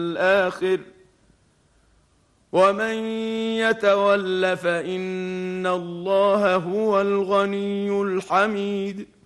الآخر ومن يتول فإن الله هو الغني الحميد